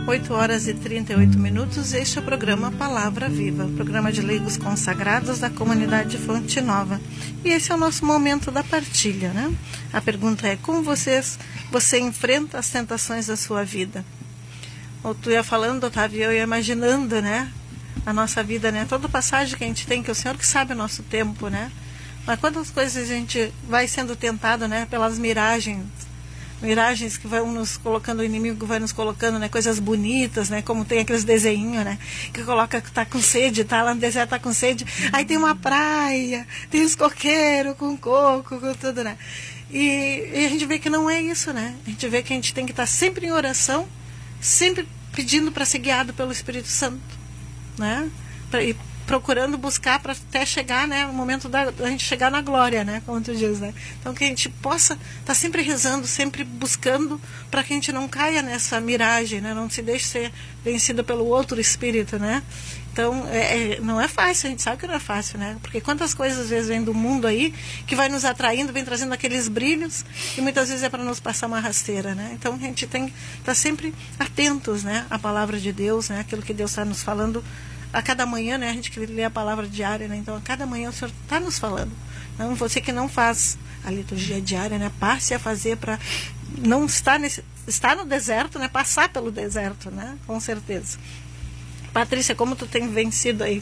8h38. Este é o programa Palavra Viva, programa de leigos consagrados da comunidade de Fonte Nova. E esse é o nosso momento da partilha, né? A pergunta é: como você enfrenta as tentações da sua vida? Ou tu ia falando, Otávio, eu ia imaginando, né? A nossa vida, né? Toda passagem que a gente tem, que é o Senhor que sabe o nosso tempo, né? Mas quantas coisas a gente vai sendo tentado, né? Pelas miragens que vão nos colocando, o inimigo vai nos colocando, né, coisas bonitas, né, como tem aqueles desenhinhos, né, que coloca que tá com sede, tá lá no deserto, tá com sede, aí tem uma praia, tem os coqueiros com coco, com tudo, né, e a gente vê que não é isso, né, a gente vê que a gente tem que estar sempre em oração, sempre pedindo para ser guiado pelo Espírito Santo, né, e procurando buscar para até chegar, né, o momento da gente chegar na glória, né, como tu diz, né. Então que a gente possa estar sempre rezando, sempre buscando, para que a gente não caia nessa miragem, né, não se deixe ser vencido pelo outro espírito, né. Então não é fácil, a gente sabe que não é fácil, né, porque quantas coisas às vezes vêm do mundo aí que vai nos atraindo, vem trazendo aqueles brilhos e muitas vezes é para nos passar uma rasteira, né. Então a gente tem que estar sempre atentos, né, à palavra de Deus, né, aquilo que Deus está nos falando. A cada manhã, né, a gente que lê a palavra diária, né, então a cada manhã o Senhor está nos falando. Então, você que não faz a liturgia diária, né, passe a fazer para não estar no deserto, né, passar pelo deserto, né, com certeza. Patrícia, como tu tem vencido aí?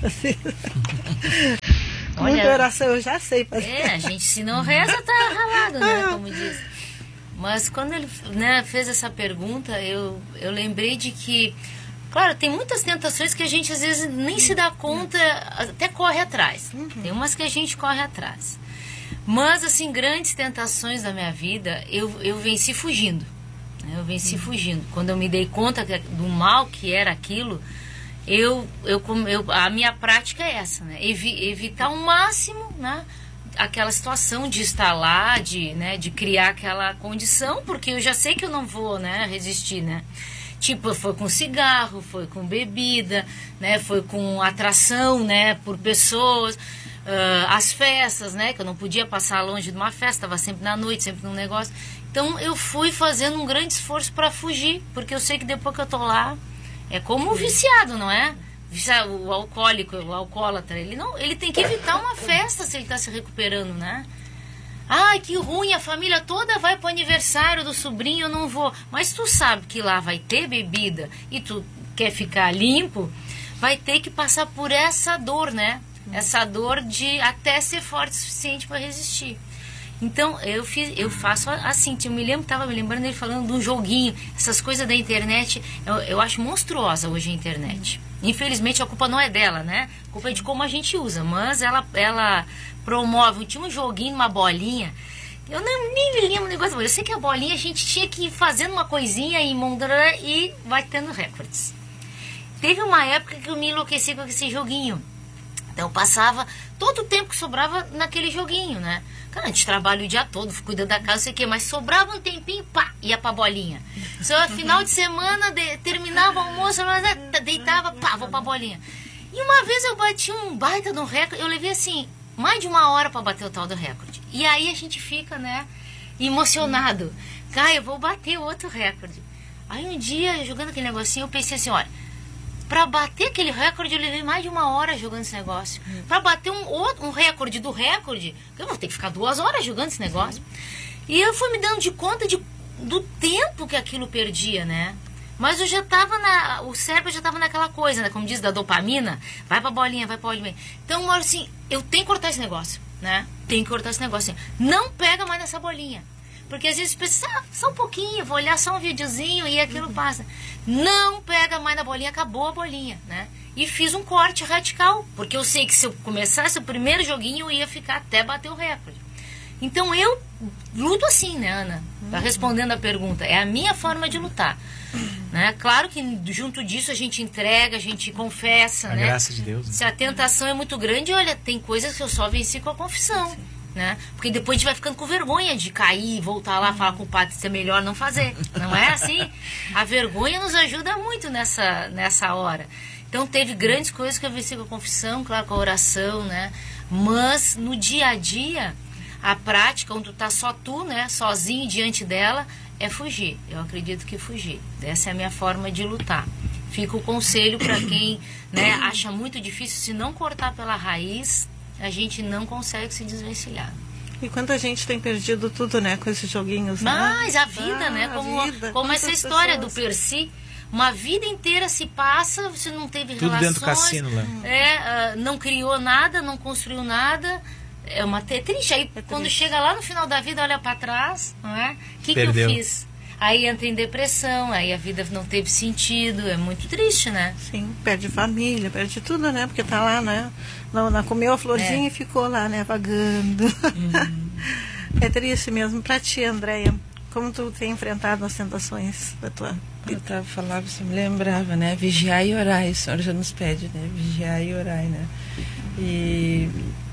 Muita oração, eu já sei. A gente se não reza tá ralado, né, como diz. Mas quando ele, né, fez essa pergunta, eu lembrei de que, claro, tem muitas tentações que a gente às vezes nem se dá conta, até corre atrás. Tem umas que a gente corre atrás. Mas, assim, grandes tentações da minha vida, eu venci fugindo. Eu venci fugindo. Quando eu me dei conta do mal que era aquilo, a minha prática é essa, né? Evitar ao máximo, né, aquela situação de estar lá, de criar aquela condição, porque eu já sei que eu não vou, né, resistir, né? Tipo, foi com cigarro, foi com bebida, né, foi com atração, né, por pessoas, as festas, né, que eu não podia passar longe de uma festa, estava sempre na noite, sempre num negócio. Então eu fui fazendo um grande esforço para fugir, porque eu sei que depois que eu tô lá, é como o viciado, não é? O alcoólico, o alcoólatra, ele tem que evitar uma festa se ele está se recuperando, né? Ai, que ruim, a família toda vai pro aniversário do sobrinho, eu não vou. Mas tu sabe que lá vai ter bebida e tu quer ficar limpo, vai ter que passar por essa dor, né? Essa dor de até ser forte o suficiente para resistir. Então, eu faço assim. Estava me lembrando ele falando de um joguinho. Essas coisas da internet, eu acho monstruosa hoje a internet. Infelizmente, a culpa não é dela, né? A culpa é de como a gente usa. Mas ela promove. Tinha um joguinho, uma bolinha. Eu nem me lembro do negócio. Eu sei que a bolinha a gente tinha que ir fazendo uma coisinha e vai tendo recordes. Teve uma época que eu me enlouqueci com esse joguinho. Então eu passava todo o tempo que sobrava naquele joguinho, né? Cara, a gente trabalha o dia todo, cuida da casa, não sei o quê, mas sobrava um tempinho, pá, ia pra bolinha. Só final de semana, terminava o almoço, deitava, pá, vou pra bolinha. E uma vez eu bati um baita no recorde, eu levei assim, mais de 1 hora pra bater o tal do recorde. E aí a gente fica, né, emocionado. Cara, eu vou bater outro recorde. Aí um dia, jogando aquele negocinho, eu pensei assim, olha, pra bater aquele recorde, eu levei mais de 1 hora jogando esse negócio. Pra bater um recorde do recorde, eu vou ter que ficar 2 horas jogando esse negócio. E eu fui me dando de conta do tempo que aquilo perdia, né? Mas eu já tava o cérebro já tava naquela coisa, né? Como diz, da dopamina. Vai pra bolinha, vai pra bolinha. Então, uma hora assim, eu tenho que cortar esse negócio, né? Tenho que cortar esse negócio. Assim. Não pega mais nessa bolinha. Porque às vezes pensa, só um pouquinho, vou olhar só um videozinho e aquilo passa. Não pega mais na bolinha, acabou a bolinha, né? E fiz um corte radical, porque eu sei que se eu começasse o primeiro joguinho, eu ia ficar até bater o recorde. Então eu luto assim, né, Ana? Tá respondendo a pergunta. É a minha forma de lutar. Né? Claro que junto disso a gente entrega, a gente confessa, a né? graça de Deus. Né? Se a tentação é muito grande, olha, tem coisas que eu só venci com a confissão. Né? Porque depois a gente vai ficando com vergonha de cair, voltar lá, falar com o padre se é melhor não fazer, não é assim? A vergonha nos ajuda muito nessa hora. Então teve grandes coisas que eu venci com a confissão, claro, com a oração, né? Mas no dia a dia, a prática, onde tu tá só tu, né, sozinho diante dela, é fugir. Eu acredito que fugir. Essa é a minha forma de lutar. Fica o conselho para quem, né, acha muito difícil. Se não cortar pela raiz, a gente não consegue se desvencilhar. E quanta gente tem perdido tudo, né, com esses joguinhos, mas né? a vida, né, como essa história do Percy, uma vida inteira se passa, você não teve tudo relações, dentro do cassino lá. Não criou nada, não construiu nada. É triste. Aí quando chega lá no final da vida, olha para trás, não é? O que eu fiz? Aí entra em depressão, aí a vida não teve sentido, é muito triste, né? Sim, perde família, perde tudo, né? Porque tá lá, né? Comeu a florzinha e ficou lá, né? Vagando. É triste mesmo. Pra ti, Andréia, como tu tem enfrentado as tentações da tua vida? Eu falava, você me lembrava, né? Vigiar e orar, o Senhor já nos pede, né? Vigiar e orar, né? E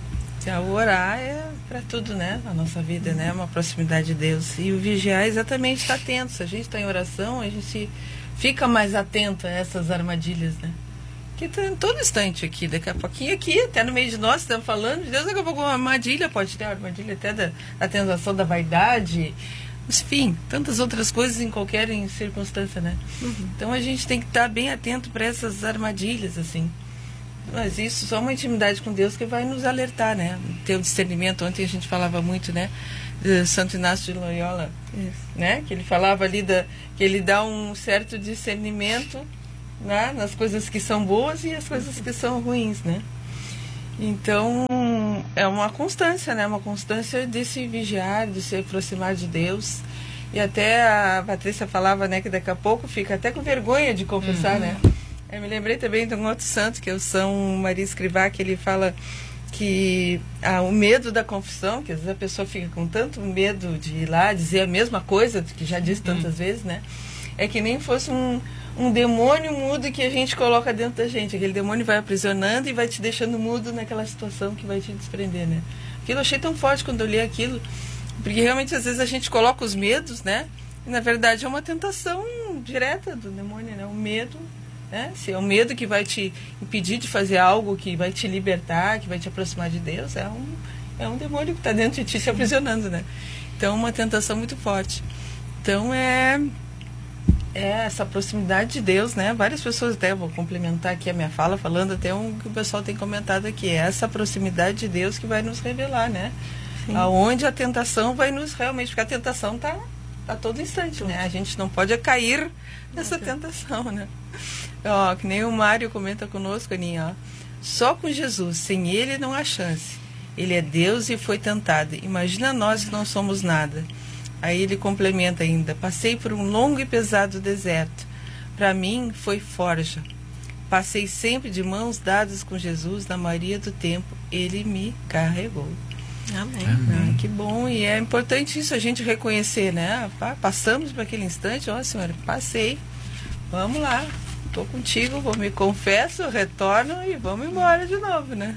o orar é para tudo, né? A nossa vida, né? Uma proximidade de Deus. E o vigiar é exatamente estar atento. Se a gente está em oração, a gente fica mais atento a essas armadilhas, né? Que tá em todo instante aqui, daqui a pouquinho aqui, até no meio de nós, estamos falando de Deus, daqui a pouco uma armadilha, pode ter uma armadilha até da tentação da vaidade, enfim, tantas outras coisas em qualquer circunstância, né? Então a gente tem que estar bem atento para essas armadilhas, assim. Mas isso só uma intimidade com Deus que vai nos alertar, né? Ter o discernimento. Ontem a gente falava muito, né? De Santo Inácio de Loyola, né? Que ele falava ali que ele dá um certo discernimento, né? Nas coisas que são boas e as coisas que são ruins, né? Então é uma constância, né? Uma constância de se vigiar, de se aproximar de Deus. E até a Patrícia falava, né? Que daqui a pouco fica até com vergonha de confessar, né? Eu me lembrei também de um outro santo, que é o São Maria Escrivá, que ele fala que o medo da confissão, que às vezes a pessoa fica com tanto medo de ir lá dizer a mesma coisa, que já disse tantas vezes, né? É que nem fosse um demônio mudo que a gente coloca dentro da gente. Aquele demônio vai aprisionando e vai te deixando mudo naquela situação que vai te desprender, né? Aquilo eu achei tão forte quando eu li aquilo, porque realmente às vezes a gente coloca os medos, né? E na verdade é uma tentação direta do demônio, né? O medo, né? Se é o medo que vai te impedir de fazer algo, que vai te libertar, que vai te aproximar de Deus, é um demônio que está dentro de ti te aprisionando, né? Então uma tentação muito forte. Então é essa proximidade de Deus, né? Várias pessoas, até vou complementar aqui a minha fala, falando até que o pessoal tem comentado aqui, é essa proximidade de Deus que vai nos revelar, né? Sim. Aonde a tentação vai nos realmente, porque a tentação tá a todo instante, né? A gente não pode cair nessa tentação, né? Ó, que nem o Mário comenta conosco, Aninha, ó. Só com Jesus, sem Ele não há chance. Ele é Deus e foi tentado. Imagina nós que não somos nada. Aí ele complementa ainda, passei por um longo e pesado deserto. Para mim foi forja. Passei sempre de mãos dadas com Jesus na maioria do tempo. Ele me carregou. Amém. Amém. Que bom, e é importante isso, a gente reconhecer, né? Passamos por aquele instante, ó Senhora, passei, vamos lá, estou contigo, me confesso, retorno e vamos embora de novo, né?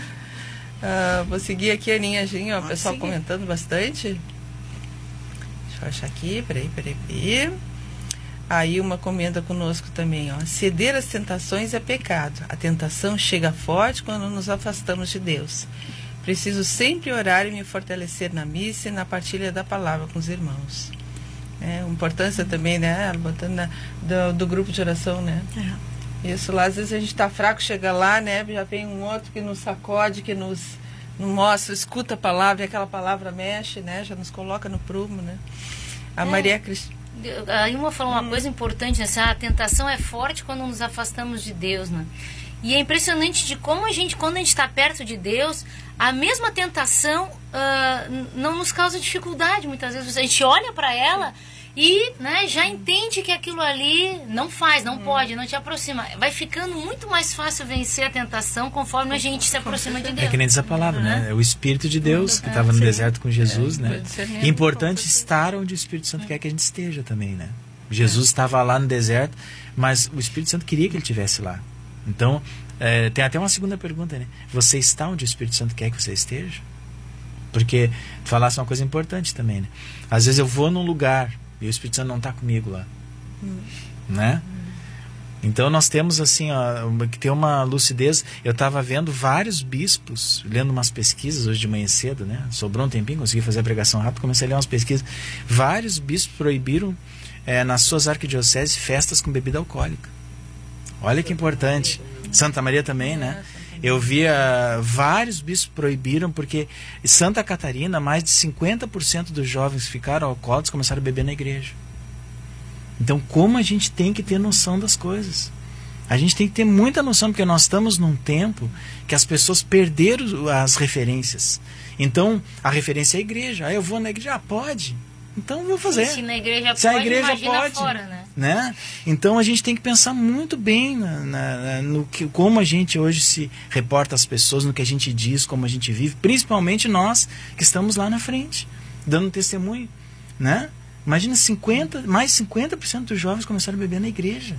Vou seguir aqui a Aninha, ó, o pessoal comentando bastante. Deixa eu achar aqui, peraí. Aí uma comenta conosco também, ó. Ceder às tentações é pecado. A tentação chega forte quando nos afastamos de Deus. Preciso sempre orar e me fortalecer na missa e na partilha da palavra com os irmãos. Importância também, né? Botando do grupo de oração, né? Isso lá, às vezes a gente está fraco, chega lá, né? Já vem um outro que nos sacode, que nos mostra, escuta a palavra e aquela palavra mexe, né? Já nos coloca no prumo, né? A Maria Cristina. A Ilma falou uma coisa importante, né? A tentação é forte quando nos afastamos de Deus, né? E é impressionante de como quando a gente está perto de Deus, a mesma tentação não nos causa dificuldade. Muitas vezes a gente olha para ela e, né, já entende que aquilo ali não pode, não te aproxima. Vai ficando muito mais fácil vencer a tentação conforme a gente se aproxima de Deus. É que nem diz a palavra, né? É o Espírito de Deus que estava no deserto com Jesus, né? E é importante estar onde o Espírito Santo quer que a gente esteja também, né? Jesus estava lá no deserto, mas o Espírito Santo queria que ele estivesse lá. Então, tem até uma segunda pergunta, né? Você está onde o Espírito Santo quer que você esteja? Porque tu falasse uma coisa importante também, né? Às vezes eu vou num lugar e o Espírito Santo não está comigo lá, né? Então nós temos assim, que ter uma lucidez. Eu estava vendo vários bispos, lendo umas pesquisas hoje de manhã cedo, né? Sobrou um tempinho, consegui fazer a pregação rápido, comecei a ler umas pesquisas. Vários bispos proibiram nas suas arquidioceses festas com bebida alcoólica. Olha que importante. Santa Maria também, né? Eu via vários bispos proibiram, porque em Santa Catarina, mais de 50% dos jovens que ficaram alcoólicos começaram a beber na igreja. Então, como a gente tem que ter noção das coisas? A gente tem que ter muita noção, porque nós estamos num tempo que as pessoas perderam as referências. Então, a referência é a igreja. Eu vou na igreja, pode. Então, vou fazer. Se na igreja se pode, a igreja imagina pode, fora, né? Então, a gente tem que pensar muito bem no como a gente hoje se reporta às pessoas, no que a gente diz, como a gente vive, principalmente nós que estamos lá na frente, dando testemunho, né? Imagina, mais 50% dos jovens começaram a beber na igreja.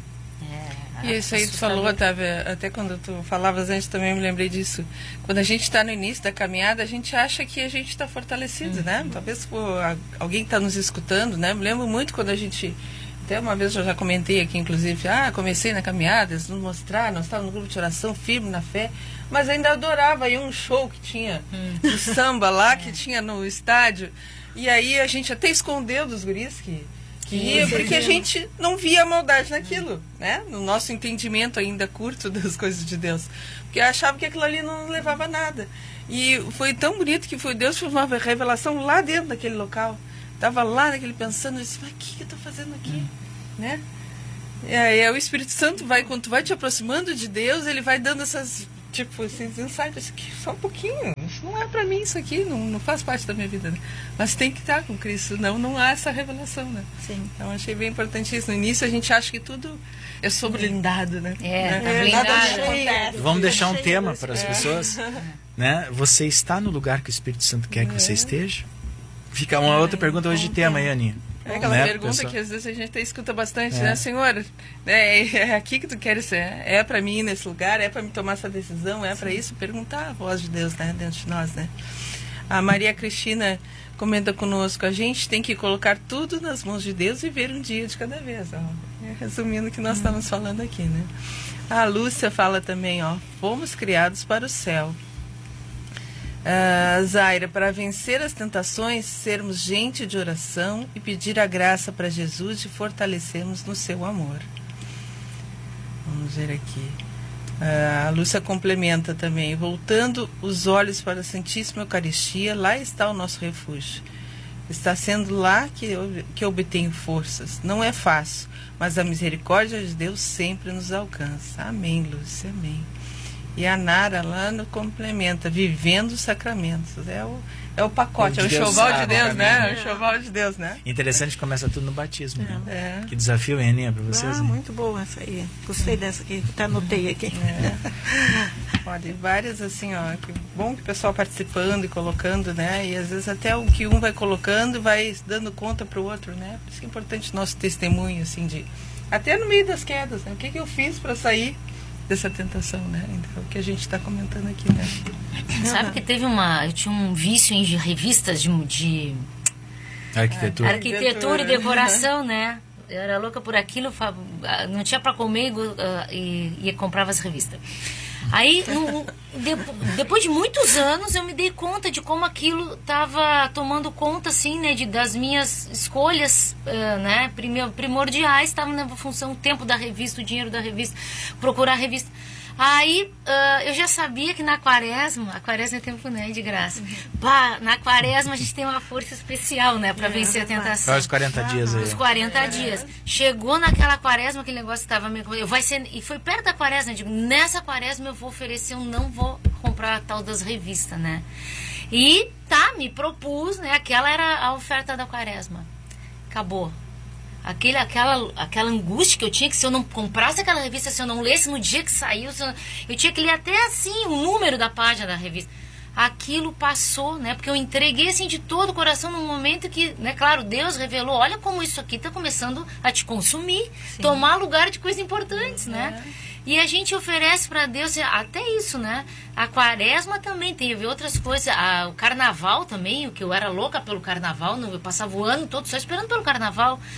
E isso aí tu falou, Otávio, até quando tu falavas antes também me lembrei disso. Quando a gente está no início da caminhada, a gente acha que a gente está fortalecido, né? Talvez alguém que está nos escutando, né? Me lembro muito quando a gente... Até uma vez eu já comentei aqui, inclusive, comecei na caminhada, eles nos mostraram, nós estávamos no grupo de oração, firme na fé, mas ainda adorava aí um show que tinha, o samba lá, que tinha no estádio. E aí a gente até escondeu dos guris que ia, porque a gente não via a maldade naquilo, né? No nosso entendimento ainda curto das coisas de Deus. Porque achava que aquilo ali não levava a nada. E foi tão bonito que Deus fez uma revelação lá dentro daquele local. Estava lá naquele pensando, eu disse, mas o que eu estou fazendo aqui? Né? E aí o Espírito Santo quando tu vai te aproximando de Deus, ele vai dando esses insights, isso aqui, só um pouquinho, isso não é para mim, isso aqui não faz parte da minha vida, né? Mas tem que estar com Cristo, senão não há essa revelação, né? Sim. Então achei bem importante isso. No início a gente acha que tudo é blindado, né? Blindado. Vamos deixar um tema para as pessoas, né? Você está no lugar que o Espírito Santo quer que você esteja? Fica uma outra pergunta hoje de tema aí, Aninha. É aquela pergunta que às vezes a gente até escuta bastante, né? Senhor, é aqui que tu queres ser? É para mim ir nesse lugar? É para me tomar essa decisão? É para isso? Perguntar a voz de Deus, né? Dentro de nós, né? A Maria Cristina comenta conosco, a gente tem que colocar tudo nas mãos de Deus e ver um dia de cada vez. Resumindo o que nós estamos falando aqui, né? A Lúcia fala também, fomos criados para o céu. Zaira, para vencer as tentações, sermos gente de oração e pedir a graça para Jesus de fortalecermos no seu amor. Vamos ver aqui. A Lúcia complementa também, voltando os olhos para a Santíssima Eucaristia, lá está o nosso refúgio. Está sendo lá que obtenho forças. Não é fácil, mas a misericórdia de Deus sempre nos alcança. Amém, Lúcia, amém. E a Nara lá no complementa, vivendo os sacramentos. É o pacote, é o enxoval de Deus, né? É o enxoval de Deus, né? Interessante que começa tudo no batismo. Né? Que desafio, hein, Aninha, para vocês? Muito boa essa aí. Gostei dessa aqui, até anotei aqui. Olha, várias assim, que bom que o pessoal participando e colocando, né? E às vezes até o que um vai colocando vai dando conta para o outro, né? Por isso que é importante o nosso testemunho, assim, até no meio das quedas, né? O que eu fiz para sair dessa tentação, né? Então, o que a gente está comentando aqui, né? Sabe que eu tinha um vício em revistas de arquitetura e decoração, né? Eu era louca por aquilo, não tinha para comer e comprava as revistas. Aí, depois de muitos anos, eu me dei conta de como aquilo estava tomando conta, assim, né, das minhas escolhas, né, primordiais, estava na função, o tempo da revista, o dinheiro da revista, procurar a revista. Aí, eu já sabia que na quaresma, a quaresma é tempo, né, de graça. Na quaresma a gente tem uma força especial, né, para vencer a tentação. Os 40 dias aí. Os 40 dias. Chegou naquela quaresma, aquele negócio estava meio... E foi perto da quaresma, eu digo, nessa quaresma eu vou oferecer, eu não vou comprar a tal das revistas, né. E, me propus, né, aquela era a oferta da quaresma. Acabou. Aquela angústia que eu tinha, que se eu não comprasse aquela revista, se eu não lesse no dia que saiu, eu tinha que ler até assim o número da página da revista. Aquilo passou, né? Porque eu entreguei assim de todo o coração num momento que, né, claro, Deus revelou, olha como isso aqui está começando a te consumir, tomar lugar de coisas importantes, né? E a gente oferece para Deus até isso, né? A quaresma também teve outras coisas. O carnaval também, o que eu era louca pelo carnaval, eu passava o ano todo só esperando pelo carnaval.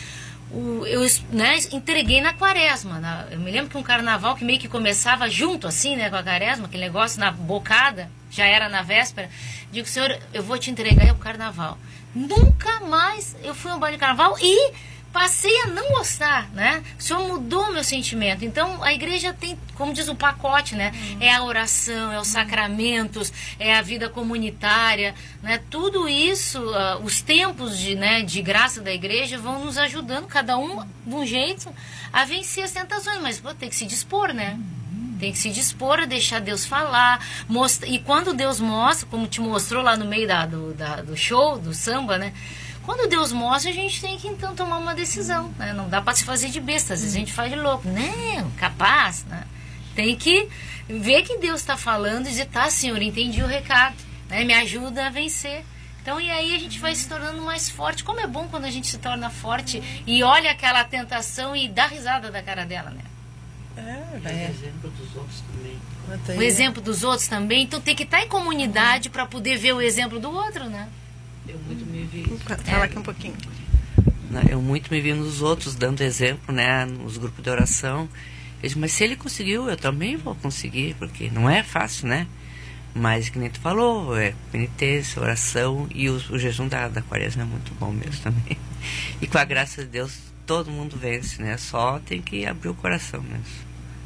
eu, né, entreguei na quaresma. Eu me lembro que um carnaval que meio que começava junto, assim, né, com a quaresma, aquele negócio na bocada, já era na véspera. Digo, Senhor, eu vou te entregar o carnaval. Nunca mais eu fui a um baile de carnaval e passei a não gostar, né? O Senhor mudou o meu sentimento. Então, a igreja tem, como diz o pacote, né? É a oração, é os sacramentos, é a vida comunitária, né? Tudo isso, os tempos de graça da igreja vão nos ajudando, cada um de um jeito, a vencer as tentações. Mas tem que se dispor, né? Tem que se dispor a deixar Deus falar. E quando Deus mostra, como te mostrou lá no meio do show, do samba, né? Quando Deus mostra, a gente tem que, então, tomar uma decisão, né? Não dá para se fazer de besta. Às vezes a gente faz de louco. Não, capaz, né? Tem que ver que Deus está falando e dizer, tá, Senhor, entendi o recado, né? Me ajuda a vencer. Então, e aí a gente vai se tornando mais forte. Como é bom quando a gente se torna forte e olha aquela tentação e dá risada da cara dela, né? O exemplo dos outros também. O exemplo dos outros também. Então, tem que estar em comunidade para poder ver o exemplo do outro, né? Eu muito me vi. Fala aqui um pouquinho. Eu muito me vi nos outros dando exemplo, né? Nos grupos de oração. Eu disse, mas se ele conseguiu, eu também vou conseguir, porque não é fácil, né? Mas, que nem tu falou, é penitência, oração e o jejum da quaresma é muito bom mesmo também. E com a graça de Deus, todo mundo vence, né? Só tem que abrir o coração mesmo.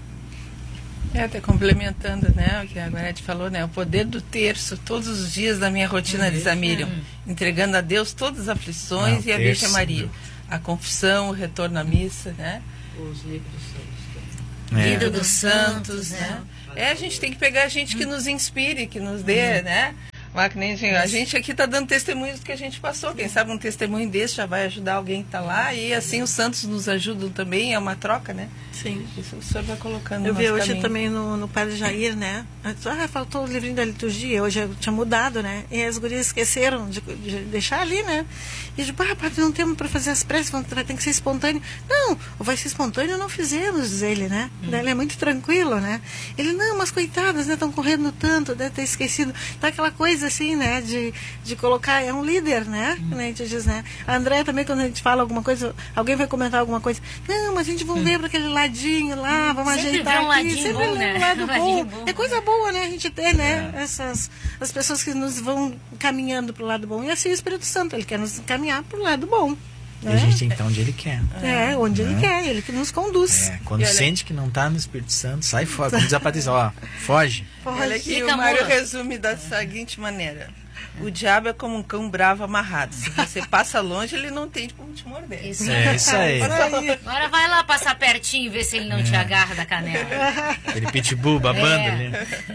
Até complementando, né, o que a Gorete falou, né, o poder do terço, todos os dias da minha rotina, diz a Miriam, entregando a Deus todas as aflições e a Virgem Maria. A confissão, o retorno à missa, né? Os livros santos. Vida dos santos, né? A gente tem que pegar gente que nos inspire, que nos dê, né? A gente aqui está dando testemunhos do que a gente passou. Quem sabe um testemunho desse já vai ajudar alguém que está lá. E assim os santos nos ajudam também. É uma troca, né? Sim. Isso o senhor vai colocando. Eu vi hoje caminho. Também no Padre Jair, né? Faltou o livrinho da liturgia. Hoje eu tinha mudado, né? E as gurias esqueceram de deixar ali, né? E eu digo, Padre, não temos para fazer as preces, tem que ser espontâneo. Não, vai ser espontâneo, não fizemos, diz ele, né? Ele é muito tranquilo, né? Ele, não, mas coitadas, né? Estão correndo tanto, deve ter esquecido. Tá aquela coisa assim, né? De colocar, é um líder, né? A gente diz, né? A Andréia também, quando a gente fala alguma coisa, alguém vai comentar alguma coisa, não, mas a gente vai ver para aquele ladinho lá, vamos sempre ajeitar um aqui, sempre bom, né? um lado bom. Bom. É coisa boa, né? A gente ter, né? As pessoas que nos vão caminhando para o lado bom. E assim o Espírito Santo, ele quer nos encaminhar para o lado bom. E a gente tem que estar onde ele quer. Onde ele quer, ele que nos conduz. Quando sente que não está no Espírito Santo, sai fora. Como diz a Patrícia, foge. Olha aqui, o Mário resume da seguinte maneira. O diabo é como um cão bravo amarrado. Se você passa longe, ele não tem como te morder. Isso aí. Agora vai lá passar pertinho e ver se ele não te agarra da canela. Aquele pitbull babando ali.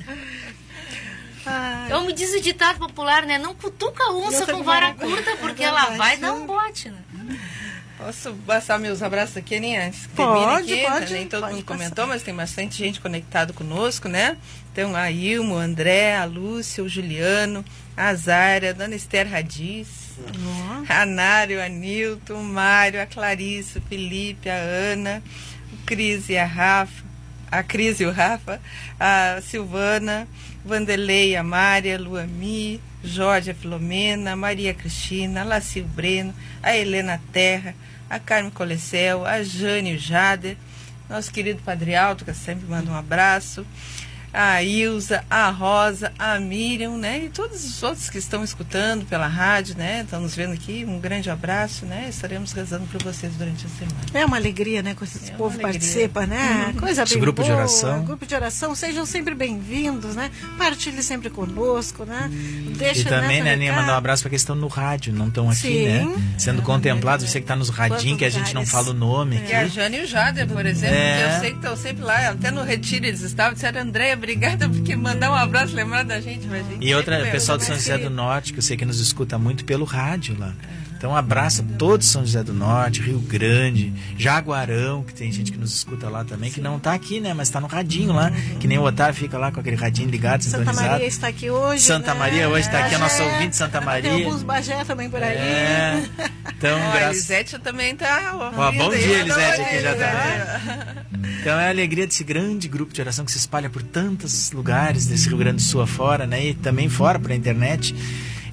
Eu me diz o ditado popular, né? Não cutuca a onça com vara curta, porque ela vai dar um bote, né? Posso passar meus abraços aqui, Aninha? Pode. Nem todo mundo comentou, mas tem bastante gente conectado conosco, né? Então, a Ilmo, o André, a Lúcia, o Juliano, a Zaira, a Dona Esther Radiz, a Nário, a Nilton, o Mário, a Clarice, o Felipe, a Ana, o Cris e a Rafa, a Cris e o Rafa, a Silvana, Vanderlei, a Mária, a Luami, Jorge, a Filomena, a Maria Cristina, a Lacil Breno, a Helena Terra, a Carmen Colecel, a Jane e o Jader, nosso querido Padre Alto, que sempre manda um abraço, a Ilza, a Rosa, a Miriam, né? E todos os outros que estão escutando pela rádio, né? Estão nos vendo aqui, um grande abraço, né? Estaremos rezando por vocês durante a semana. É uma alegria, né? Quando esse povo participa, né? Coisa bem grupo boa. De oração. Grupo de oração, sejam sempre bem-vindos, né? Partilhe sempre conosco, né? Deixa, e também, né, Aninha, mandar um abraço para quem estão no rádio, não estão aqui, né? Sendo contemplados, você que está nos radinhos, que a gente não fala o nome aqui. E a Jane e o Jader, por exemplo, que eu sei que estão sempre lá, até no retiro eles estavam, disseram, Andréia, obrigada porque mandar um abraço, lembrar da gente. E outra, o pessoal de São José do Norte, que eu sei que nos escuta muito pelo rádio lá. Então, um abraço a todos São José do Norte, Rio Grande, Jaguarão, que tem gente que nos escuta lá também, que não está aqui, né? Mas está no radinho lá, que nem o Otávio fica lá com aquele radinho ligado, sintonizado. Santa Maria está aqui hoje, Santa Maria hoje está aqui, a nossa ouvinte Santa Maria. Tem alguns Bagé também por aí. Então, a Elisete também está ouvindo. Bom dia, Elisete, aqui já está. Então, é a alegria desse grande grupo de oração que se espalha por tantos lugares desse Rio Grande do Sul afora, né? E também fora, pela internet.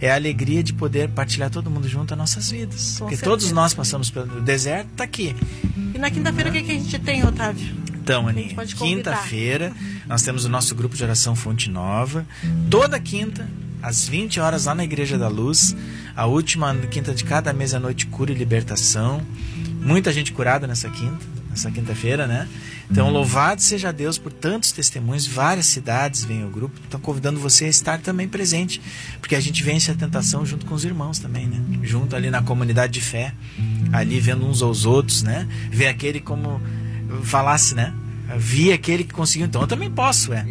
é a alegria de poder partilhar todo mundo junto as nossas vidas. Porque todos nós passamos pelo deserto, está aqui. E na quinta-feira o que a gente tem, Otávio? Então, Aninha, quinta-feira nós temos o nosso grupo de oração Fonte Nova. Toda quinta, às 20 horas, lá na Igreja da Luz. A última quinta de cada mês à noite, cura e libertação. Muita gente curada nessa quinta-feira, né? Então, louvado seja Deus por tantos testemunhos. Várias cidades vêm ao grupo. Estão convidando você a estar também presente. Porque a gente vence a tentação junto com os irmãos também, né? Junto ali na comunidade de fé. Ali vendo uns aos outros, né? Ver aquele como falasse, né? Vi aquele que conseguiu, então eu também posso, né?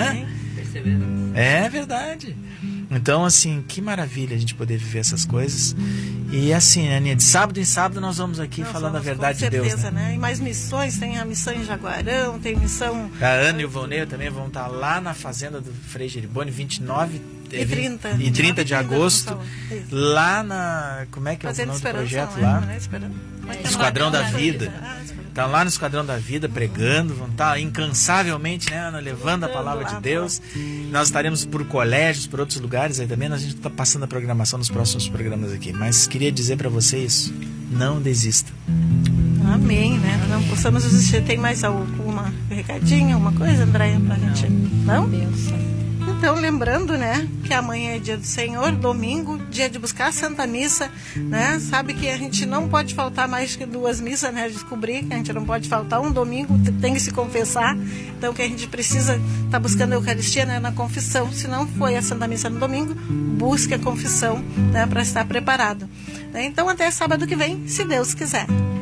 É verdade. Então, assim, que maravilha a gente poder viver essas coisas. E assim, Aninha, de sábado em sábado nós vamos aqui falando a verdade de Deus. Com certeza, né? E mais missões, tem a missão em Jaguarão, tem missão... A Ana e o Valneio também vão estar lá na fazenda do Frei Geribone, 29 e 30 de agosto. Lá na... Como é que é o nome do projeto lá? Esquadrão da Vida. Estão lá no Esquadrão da Vida pregando, vão estar incansavelmente, né, Ana, levando a palavra de Deus. Nós estaremos por colégios, por outros lugares aí também. A gente está passando a programação nos próximos programas aqui. Mas queria dizer para vocês, não desista. Amém, né? Não possamos desistir. Tem mais alguma recadinha, alguma coisa, Andréia, para a gente? Não? Então, lembrando, né, que amanhã é dia do Senhor, domingo, dia de buscar a Santa Missa, né? Sabe que a gente não pode faltar mais que 2 missas, né? Descobri que a gente não pode faltar um domingo, tem que se confessar. Então, que a gente precisa estar buscando a Eucaristia, né, na confissão. Se não foi a Santa Missa no domingo, busque a confissão, né, para estar preparado. Então, até sábado que vem, se Deus quiser.